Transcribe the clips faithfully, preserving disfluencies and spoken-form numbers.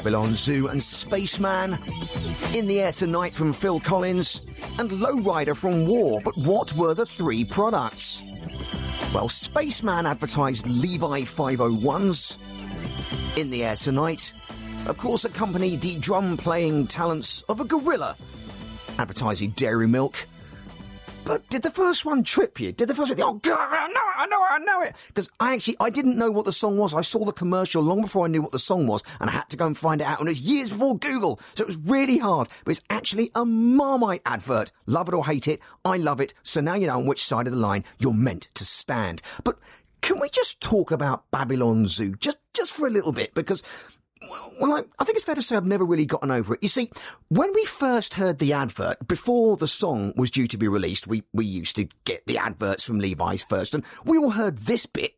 Babylon Zoo and Spaceman, In the Air Tonight from Phil Collins, and Lowrider from War. But what were the three products? Well, Spaceman advertised Levi five oh ones. In the Air Tonight, of course, accompanied the drum-playing talents of a gorilla, advertising Dairy Milk. But did the first one trip you? Did the first one... Oh, God, I know it, I know it, I know it! Because I actually, I didn't know what the song was. I saw the commercial long before I knew what the song was, and I had to go and find it out, and it was years before Google, so it was really hard. But it's actually a Marmite advert. Love it or hate it, I love it, so now you know on which side of the line you're meant to stand. But can we just talk about Babylon Zoo, just, just for a little bit? Because... Well, I, I think it's fair to say I've never really gotten over it. You see, when we first heard the advert, before the song was due to be released, we, we used to get the adverts from Levi's first, and we all heard this bit.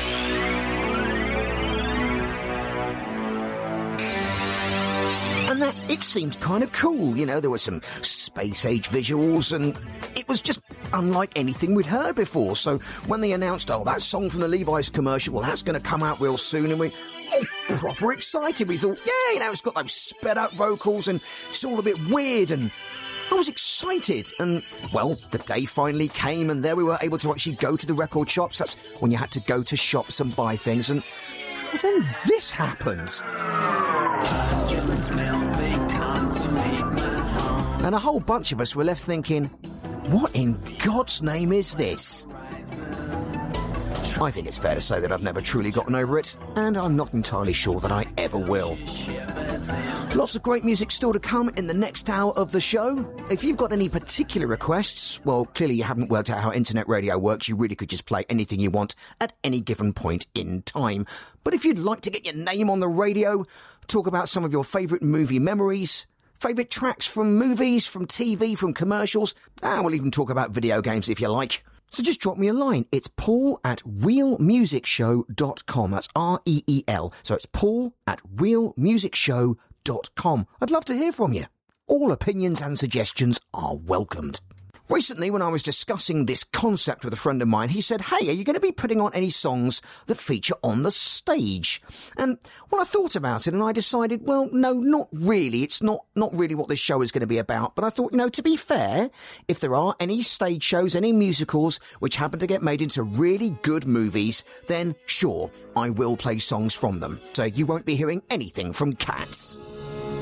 And that, it seemed kind of cool, you know, there were some space-age visuals, and it was just unlike anything we'd heard before. So when they announced, oh, that song from the Levi's commercial, well, that's going to come out real soon, and we... Oh, proper excited. We thought, yeah, you know, it's got those sped-up vocals and it's all a bit weird, and I was excited. And, well, the day finally came, and there we were able to actually go to the record shops. That's when you had to go to shops and buy things, and well, then this happened. And a whole bunch of us were left thinking, what in God's name is this? I think it's fair to say that I've never truly gotten over it, and I'm not entirely sure that I ever will. Lots of great music still to come in the next hour of the show. If you've got any particular requests, well, clearly you haven't worked out how internet radio works. You really could just play anything you want at any given point in time. But if you'd like to get your name on the radio, talk about some of your favourite movie memories, favourite tracks from movies, from T V, from commercials, and we'll even talk about video games if you like. So just drop me a line. It's paul at real music show dot com. That's R E E L. So it's paul at real music show dot com. I'd love to hear from you. All opinions and suggestions are welcomed. Recently, when I was discussing this concept with a friend of mine, he said, hey, are you going to be putting on any songs that feature on the stage? And, well, I thought about it and I decided, well, no, not really. It's not, not really what this show is going to be about. But I thought, you know, to be fair, if there are any stage shows, any musicals which happen to get made into really good movies, then sure, I will play songs from them. So you won't be hearing anything from Cats.